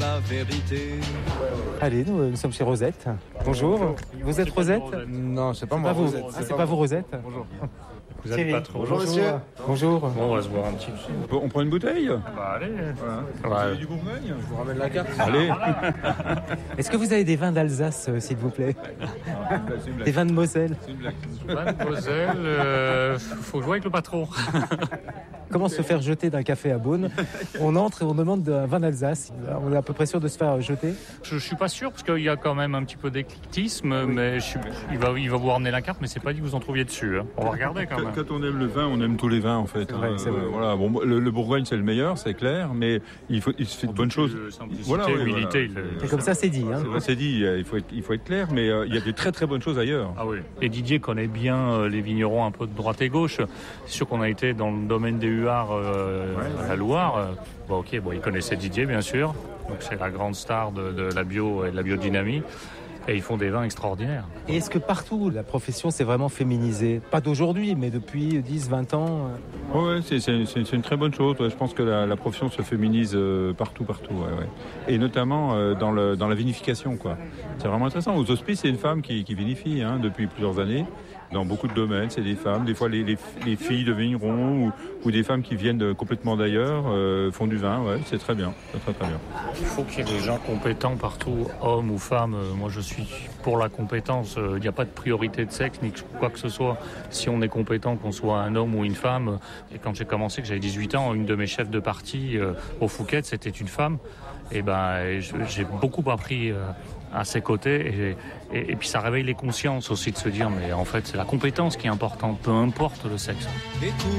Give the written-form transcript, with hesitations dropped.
la vérité. Allez, nous sommes chez Rosette. Bonjour. Vous êtes Rosette ? Non, c'est pas C'est moi. pas vous. Rosette, Ah, c'est pas vous Rosette ? Bonjour. Vous n'êtes pas trop. Bonjour monsieur. Bonjour. Bon, on va se boire un petit peu. On prend une bouteille? Bah allez. Vous avez du Bourgogne? Je vous ramène la carte. Allez. Est-ce que vous avez des vins d'Alsace, s'il vous plaît ? C'est une blague. Des vins de Moselle ? C'est une blague. Mademoiselle, faut jouer avec le patron. Comment se faire jeter d'un café à Beaune ? On entre et on demande un vin d'Alsace. On est à peu près sûr de se faire jeter. Je suis pas sûr parce qu'il y a quand même un petit peu d'éclectisme, mais il va vous ramener la carte, mais c'est pas dit que vous en trouviez dessus. Hein. On va regarder quand même. Quand on aime le vin, on aime tous les vins en fait. C'est vrai, c'est vrai. Voilà. Bon, le Bourgogne c'est le meilleur, c'est clair, mais il se fait de bonnes choses. Simplicité, humilité. Et comme ça, c'est dit. Hein. C'est dit, il faut être clair, mais il y a des très très bonnes choses ailleurs. Ah oui. Et Didier connaît bien les vignerons un peu de droite et gauche. C'est sûr qu'on a été dans le domaine des huards à la Loire. Il connaissait Didier bien sûr. Donc c'est la grande star de la bio et de la biodynamie. Et ils font des vins extraordinaires. Et est-ce que partout, la profession s'est vraiment féminisée ? Pas d'aujourd'hui, mais depuis 10, 20 ans Ouais, c'est une très bonne chose. Ouais. Je pense que la profession se féminise partout. Ouais. Et notamment dans la vinification, quoi. C'est vraiment intéressant. Aux hospices, c'est une femme qui vinifie depuis plusieurs années. Dans beaucoup de domaines, c'est des femmes. Des fois, les filles de vignerons ou des femmes qui viennent complètement d'ailleurs font du vin. Ouais, c'est très bien. C'est très très bien. Il faut qu'il y ait des gens compétents partout, hommes ou femmes. Moi, je suis pour la compétence. Il n'y a pas de priorité de sexe ni quoi que ce soit. Si on est compétent, qu'on soit un homme ou une femme. Et quand j'ai commencé, que j'avais 18 ans, une de mes chefs de parti au Fouquet, c'était une femme. Et j'ai beaucoup appris à ses côtés et puis ça réveille les consciences aussi de se dire mais en fait c'est la compétence qui est importante, peu importe le sexe.